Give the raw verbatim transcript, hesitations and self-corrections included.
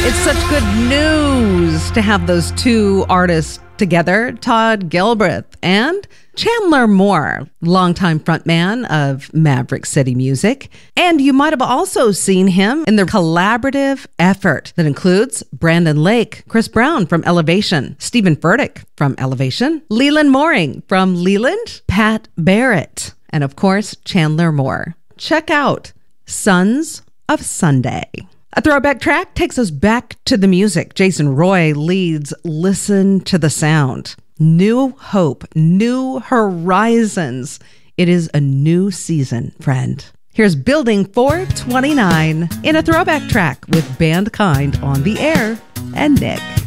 It's such good news to have those two artists together, Todd Galbraith and Chandler Moore, longtime frontman of Maverick City Music. And you might have also seen him in the collaborative effort that includes Brandon Lake, Chris Brown from Elevation, Stephen Furtick from Elevation, Leland Mooring from Leland, Pat Barrett, and of course, Chandler Moore. Check out Sons of Sunday. A throwback track takes us back to the music. Jason Roy leads Listen to the Sound. New hope, new horizons. It is a new season, friend. Here's Building four twenty-nine in a throwback track with Band Kind on the air and Nick.